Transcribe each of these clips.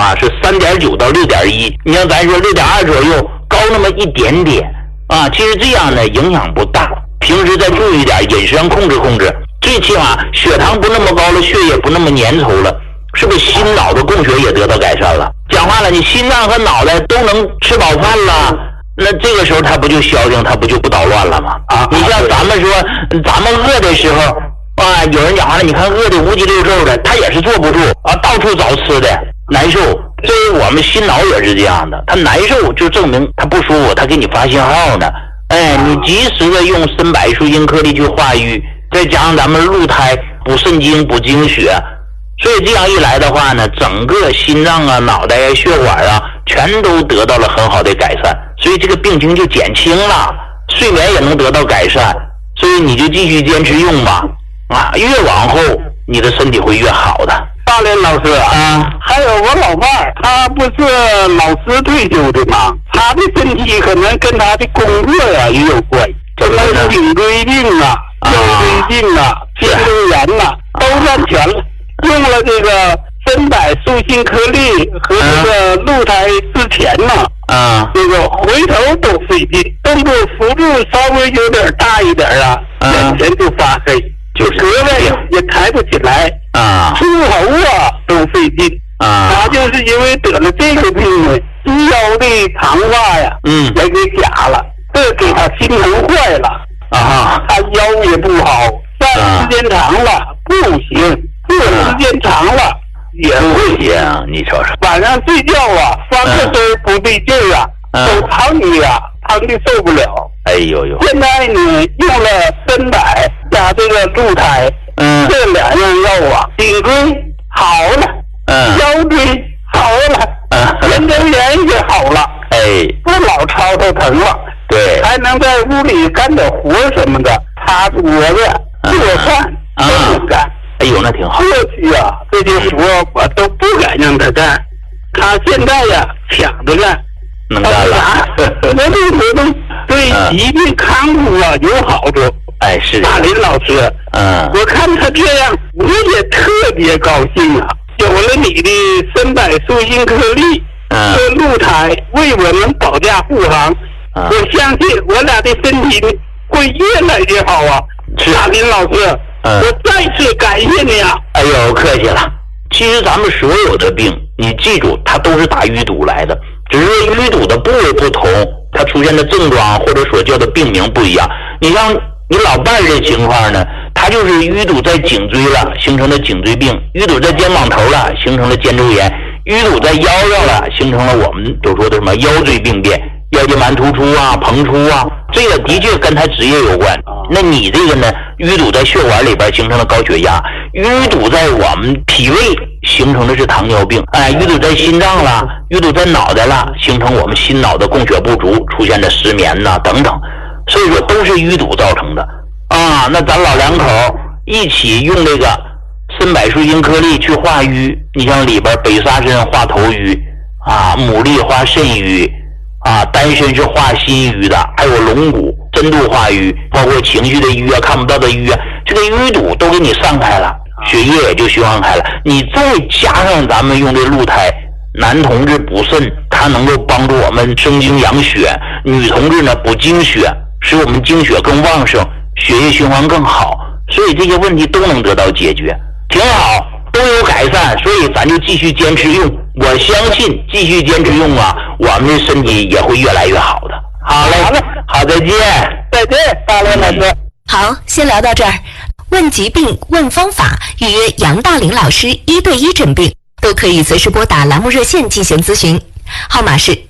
啊是3.9到6.1，你像咱说6.2左右，高那么一点点啊，其实这样呢影响不大。平时再注意点，饮食上控制控制，最起码血糖不那么高了，血液不那么粘稠了，是不是心脑的供血也得到改善了？讲话了，你心脏和脑袋都能吃饱饭了，那这个时候它不就消停，它不就不捣乱了吗？你像咱们说，咱们饿的时候啊，有人讲话了，你看饿的五脊六兽的，他也是坐不住啊，到处找吃的，难受。所以我们心脑也是这样的，他难受就证明他不舒服，他给你发信号呢。哎，你及时的用参柏树因颗粒去化瘀，再加上咱们鹿胎补肾精补精血，所以这样一来的话呢，整个心脏啊、脑袋啊、血管啊，全都得到了很好的改善，所以这个病情就减轻了，睡眠也能得到改善，所以你就继续坚持用吧，啊，越往后你的身体会越好的。 大连老师啊，还有我老伴儿，他不是老师退休的吗？他的身体可能跟他的工作呀也有关，什么颈椎病啊、腰椎病啊、肩周炎呐，都占全了。用了这个参柏树心颗粒和这个鹿胎之前呢，这个回头都费劲，动作幅度稍微有点大一点啊，眼前就发黑，就是胳膊也抬不起来出喉啊都费劲他就是因为得了这个病呢，腰的长发呀也给假了，这给他心疼坏了他腰也不好，站时间长了不行，坐时间长了也不行。 你瞅瞅， 晚上睡觉啊，翻个身不对劲啊，手疼你啊，疼的受不了。 哎呦呦！ 现在你用了参柏加这个鹿胎，这两样药啊，颈椎好了，腰椎好了，肩周炎也好了，不老吵吵疼了， 对， 还能在屋里干点活什么的，擦桌子、做饭都能干。 哎呦，那挺好。 过去啊，这些活我都不敢让他干，他现在呀抢着干， 能干了。 活动对疾病康复啊有好处。 哎，是大林老师，我看他这样，我也特别高兴啊！有了你的参柏树因颗粒和鹿胎为我们保驾护航，我相信我俩的身体会越来越好啊！大林老师。我再次感谢你啊！ 哎呦，客气了。其实咱们所有的病，你记住，它都是打淤堵来的，只是淤堵的部位不同，它出现的症状或者所叫的病名不一样。你像你老伴儿这情况呢，他就是淤堵在颈椎了，形成了颈椎病；淤堵在肩膀头了，形成了肩周炎；淤堵在腰上了，形成了我们所说的什么腰椎病变。腰间盘突出啊、膨出啊，这个的确跟他职业有关。那你这个呢，淤堵在血管里边形成了高血压，淤堵在我们脾胃形成的是糖尿病，淤堵在心脏了，淤堵在脑袋了，形成我们心脑的供血不足，出现的失眠呐等等。所以说都是淤堵造成的那咱老两口一起用这个参柏树因颗粒去化瘀，你像里边北沙参化头瘀牡蛎化肾瘀。丹参是化心瘀的，还有龙骨针度化瘀，包括情绪的瘀啊、看不到的瘀啊，这个淤堵都给你散开了，血液也就循环开了。你再加上咱们用这鹿胎，男同志补肾，它能够帮助我们生精养血；女同志呢补精血，使我们精血更旺盛，血液循环更好，所以这些问题都能得到解决，挺好，都有改善。所以咱就继续坚持用，我相信继续坚持用我们的身体也会越来越好的。好嘞，好，再见， 再见，大连老师。 好，先聊到这儿。问疾病、问方法，预约杨大林老师1对1诊病，都可以随时拨打栏目热线进行咨询，号码是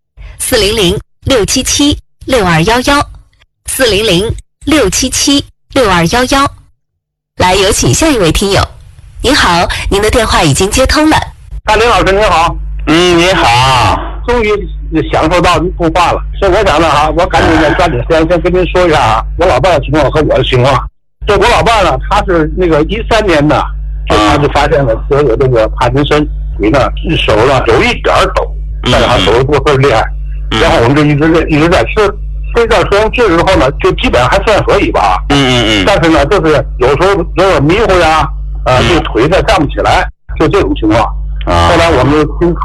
400-677-6211，400-677-6211。来，有请下一位听友。您好，您的电话已经接通了。 大林老师您好。 你好。 终于享受到您通话了，所以我想呢我赶紧抓紧时间先跟您说一下我老伴的情况和我的情况。这我老伴呢，他是那个13年的，他就发现了得有这个帕金森，腿呢一手呢有一点抖，但是他手术不是厉害，然后我们就一直在吃，这段时间治之后呢，就基本上还算可以吧。但是呢，就是有时候有点迷糊呀，这个腿呢站不起来，就这种情况。后来我们就